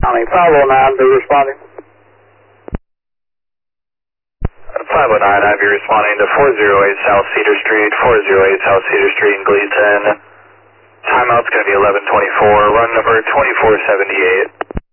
County 509, be responding. 509, I'll be responding to 408 South Cedar Street, 408 South Cedar Street in Gleason. Timeout's going to be 11:24, run number 2478.